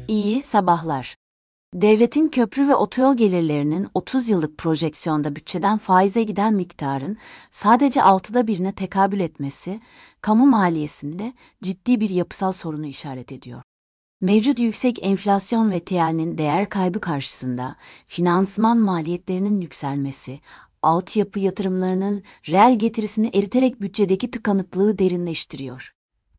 İyi sabahlar. Devletin köprü ve otoyol gelirlerinin 30 yıllık projeksiyonda bütçeden faize giden miktarın sadece 1/6'ine tekabül etmesi, kamu maliyesinde ciddi bir yapısal sorunu işaret ediyor. Mevcut yüksek enflasyon ve TL'nin değer kaybı karşısında finansman maliyetlerinin yükselmesi, altyapı yatırımlarının reel getirisini eriterek bütçedeki tıkanıklığı derinleştiriyor.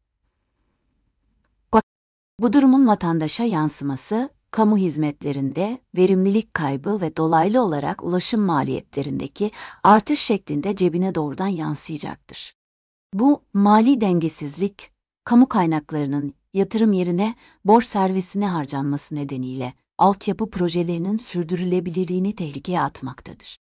Bu durumun vatandaşa yansıması, kamu hizmetlerinde verimlilik kaybı ve dolaylı olarak ulaşım maliyetlerindeki artış şeklinde cebine doğrudan yansıyacaktır. Bu mali dengesizlik, kamu kaynaklarının yatırım yerine borç servisine harcanması nedeniyle altyapı projelerinin sürdürülebilirliğini tehlikeye atmaktadır.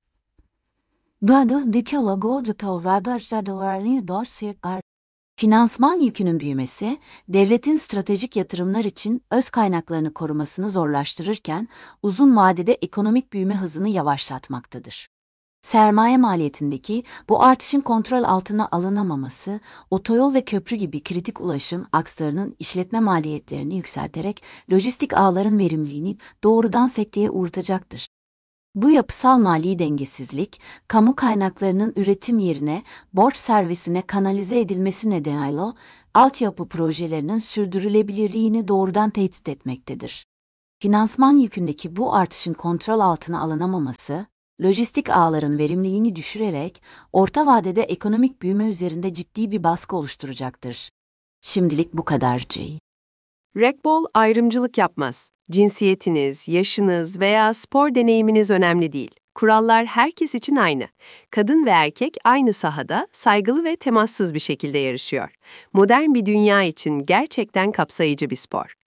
Finansman yükünün büyümesi, devletin stratejik yatırımlar için öz kaynaklarını korumasını zorlaştırırken, uzun vadede ekonomik büyüme hızını yavaşlatmaktadır. Sermaye maliyetindeki bu artışın kontrol altına alınamaması, otoyol ve köprü gibi kritik ulaşım akslarının işletme maliyetlerini yükselterek lojistik ağların verimliliğini doğrudan sekteye uğratacaktır. Bu yapısal mali dengesizlik, kamu kaynaklarının üretim yerine borç servisine kanalize edilmesi nedeniyle altyapı projelerinin sürdürülebilirliğini doğrudan tehdit etmektedir. Finansman yükündeki bu artışın kontrol altına alınamaması, lojistik ağların verimliliğini düşürerek orta vadede ekonomik büyüme üzerinde ciddi bir baskı oluşturacaktır. Şimdilik bu kadar Jay. Rec Ball ayrımcılık yapmaz. Cinsiyetiniz, yaşınız veya spor deneyiminiz önemli değil. Kurallar herkes için aynı. Kadın ve erkek aynı sahada saygılı ve temassız bir şekilde yarışıyor. Modern bir dünya için gerçekten kapsayıcı bir spor.